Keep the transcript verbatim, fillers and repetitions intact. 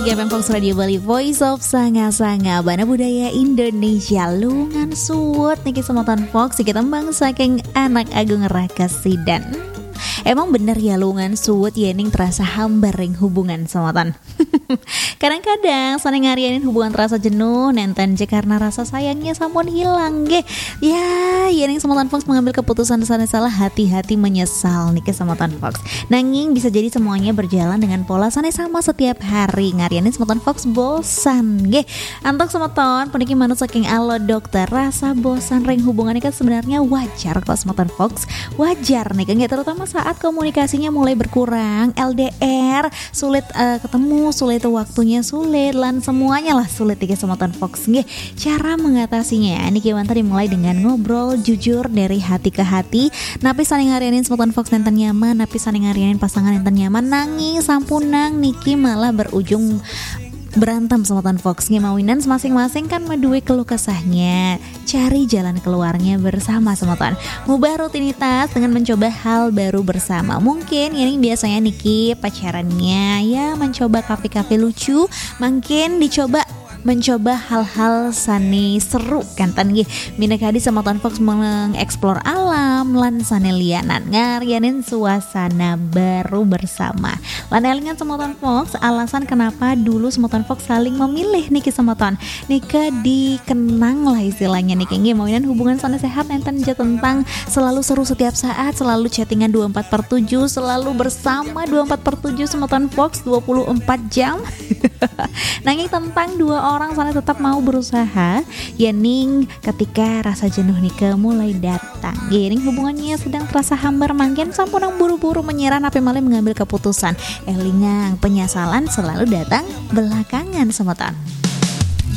G F M Fox Radio Bali, Voice of Sanga-Sanga Bana Budaya Indonesia. Lungan suwut niki semotan Fox iki tembang saking anak Agung Rakasidan. Emang bener ya lungan suwut yening terasa hambar ring hubungan semotan. Kadang-kadang saling ngarianin hubungan terasa jenuh nenten je karena rasa sayangnya sampun hilang ge. Ya, yening semotan Fox mengambil keputusan sana salah, hati-hati menyesal niki semotan Fox. Nanging bisa jadi semuanya berjalan dengan pola sana sama setiap hari. Ngarianin semotan Fox bosan ge. Antok semotan puniki manut saking alo dokter, rasa bosan ring hubungan ini kan sebenarnya wajar kok semotan Fox. Wajar nih kan, terutama saat komunikasinya mulai berkurang, L D R, sulit uh, ketemu, sulit waktunya sulit, lan semuanya lah sulit ya semotan Fox nggih. Cara mengatasinya niki tadi mulai dengan ngobrol jujur dari hati ke hati. Napi saling ngarianin semotan Fox nenten nyaman, napi saling ngarianin pasangan nenten nyaman, nanging sampunang niki malah berujung berantem semotan Fox ngemawinan masing-masing kan medue keluh kesahnya, cari jalan keluarnya bersama semotan, mubah rutinitas dengan mencoba hal baru bersama. Mungkin ini biasanya niki pacarannya ya mencoba kafe-kafe lucu, mungkin dicoba mencoba hal-hal sani seru kan tan nggih. Minekadi semotan Fox mengeksplor alam lan sane lianan, ngarianin suasana baru bersama. Lan elingan semotan Fox alasan kenapa dulu semotan Fox saling memilih niki semotan. Nika dikenang lah istilahnya niki nggih mawinan hubungan sane sehat enten je tentang selalu seru setiap saat, selalu chattingan dua puluh empat per tujuh, selalu bersama dua puluh empat per tujuh semotan Fox dua puluh empat jam. Nanging tentang dua orang sana tetap mau berusaha yening ketika rasa jenuh nika mulai datang. Yening hubungannya sedang terasa hambar, mangken sampunang buru-buru menyerah napi malah mengambil keputusan. Elingang penyesalan selalu datang belakangan semotan.